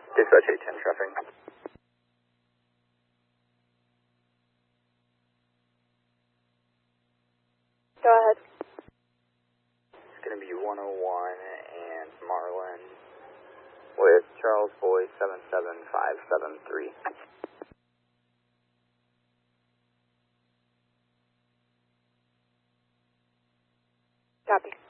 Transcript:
Dispatch 810 traffic. Go ahead. It's going to be 101 and Marlin with Charles Boy 77573. Copy.